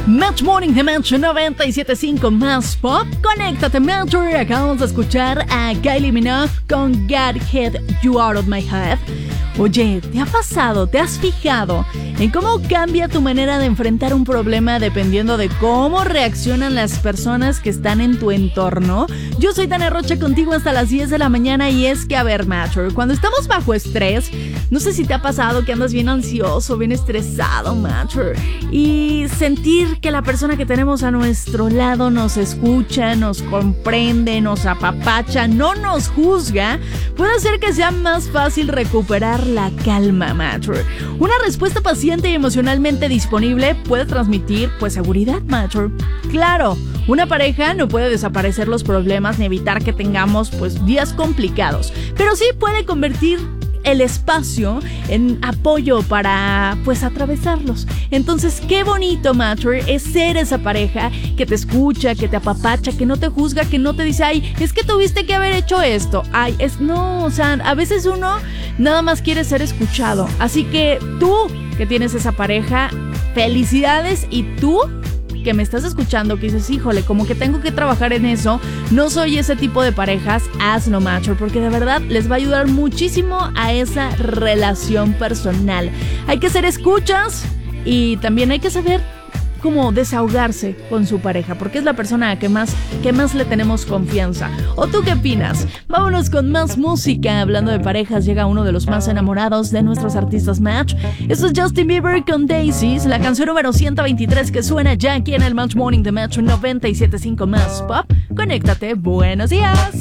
Match Morning de Match 97.5 más pop. Conéctate, Matcher. Acabamos de escuchar a Kylie Minogue con Got Head You Out of My Head. Oye, ¿te ha pasado, te has fijado en cómo cambia tu manera de enfrentar un problema dependiendo de cómo reaccionan las personas que están en tu entorno? Yo soy Tania Rocha contigo hasta las 10 de la mañana y es que, a ver, Matcher, cuando estamos bajo estrés, no sé si te ha pasado que andas bien ansioso, bien estresado, Matcher, y sentir que la persona que tenemos a nuestro lado nos escucha, nos comprende, nos apapacha, no nos juzga, puede hacer que sea más fácil recuperar la calma, Matcher. Una respuesta paciente y emocionalmente disponible puede transmitir, pues, seguridad, Matcher. Claro, una pareja no puede desaparecer los problemas ni evitar que tengamos, pues, días complicados, pero sí puede convertir el espacio en apoyo para, pues, atravesarlos. Entonces, qué bonito, Matcher, es ser esa pareja que te escucha, que te apapacha, que no te juzga, que no te dice, ay, es que tuviste que haber hecho esto. Ay, no, o sea, a veces uno nada más quiere ser escuchado. Así que tú, que tienes esa pareja, felicidades. Y tú, que me estás escuchando, que dices, híjole, como que tengo que trabajar en eso, no soy ese tipo de parejas, hazlo, Matcher, porque de verdad les va a ayudar muchísimo a esa relación personal. Hay que ser escuchas y también hay que saber cómo desahogarse con su pareja, porque es la persona que más le tenemos confianza. ¿O tú qué opinas? Vámonos con más música. Hablando de parejas, llega uno de los más enamorados de nuestros artistas, Match. Esto es Justin Bieber con Daisies, la canción número 123 que suena ya aquí en el Match Morning de Match 97.5 más pop. Conéctate, buenos días.